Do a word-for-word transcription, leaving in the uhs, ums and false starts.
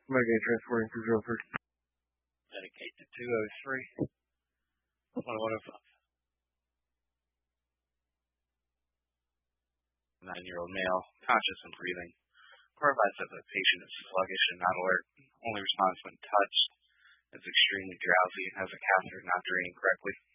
Medicaid transporting for Guilford. Medicaid to two oh three. one oh one oh five. Nine-year-old male, conscious and breathing. Provides that the patient is sluggish and not alert. Only responds when touched. Is extremely drowsy and has a catheter not draining correctly.